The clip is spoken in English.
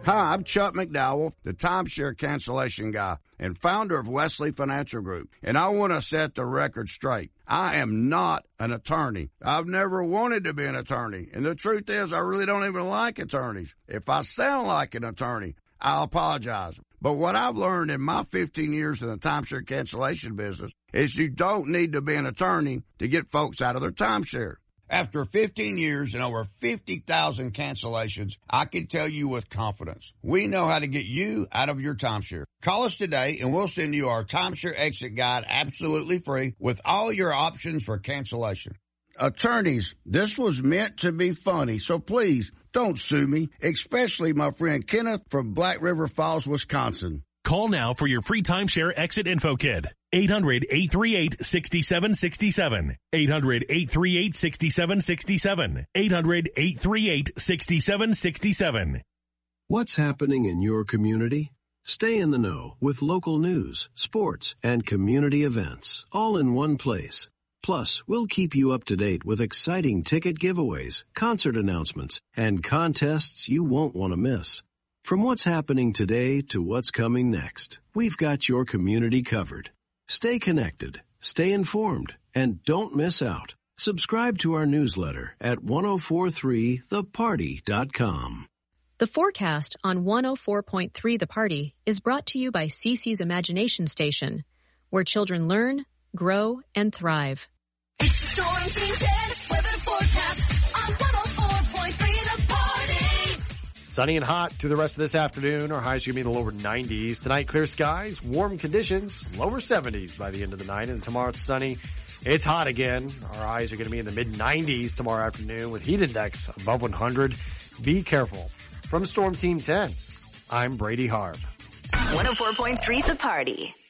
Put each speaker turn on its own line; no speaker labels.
Hi, I'm Chuck McDowell, the timeshare cancellation guy and founder of Wesley Financial Group, and I want to set the record straight. I am not an attorney. I've never wanted to be an attorney, and the truth is I really don't even like attorneys. If I sound like an attorney, I'll apologize. But what I've learned in my 15 years in the timeshare cancellation business is you don't need to be an attorney to get folks out of their timeshare. After 15 years and over 50,000 cancellations, I can tell you with confidence, we know how to get you out of your timeshare. Call us today and we'll send you our timeshare exit guide absolutely free with all your options for cancellation. Attorneys, this was meant to be funny, so please don't sue me, especially my friend Kenneth from Black River Falls, Wisconsin.
Call now for your free timeshare exit info kit. 800-838-6767. 800-838-6767. 800-838-6767.
What's happening in your community? Stay in the know with local news, sports, and community events, all in one place. Plus, we'll keep you up to date with exciting ticket giveaways, concert announcements, and contests you won't want to miss. From what's happening today to what's coming next, we've got your community covered. Stay connected, stay informed, and don't miss out. Subscribe to our newsletter at 1043theparty.com.
The forecast on 104.3 The Party is brought to you by CC's Imagination Station, where children learn, grow, and thrive.
It's Storm Team 10 weather forecast on 104.3 The Party.
Sunny and hot through the rest of this afternoon. Our highs are going to be in the lower 90s. Tonight, clear skies, warm conditions, lower 70s by the end of the night. And tomorrow it's sunny. It's hot again. Our highs are going to be in the mid-90s tomorrow afternoon with heat index above 100. Be careful. From Storm Team 10, I'm Brady Harb.
104.3 The Party.